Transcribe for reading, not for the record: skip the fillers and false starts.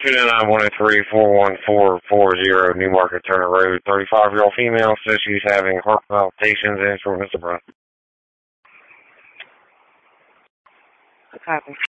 299-103-41440 Newmarket Turner Road. 35-year-old female says she's having heart palpitations and shortness of breath. Copy.